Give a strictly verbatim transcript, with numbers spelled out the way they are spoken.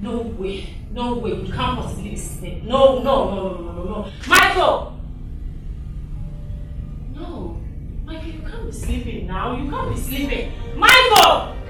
No way. No way. You can't possibly be sleeping. No, no, no, no, no, no, no. Michael! No. Michael, you can't be sleeping now. You can't be sleeping. Michael!